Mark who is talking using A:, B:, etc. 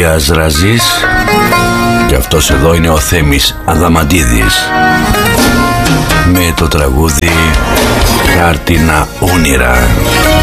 A: Ηλίας Ραζής. Και αυτός εδώ είναι ο Θέμης Αδαμαντίδης με το τραγούδι «Χάρτινα όνειρα».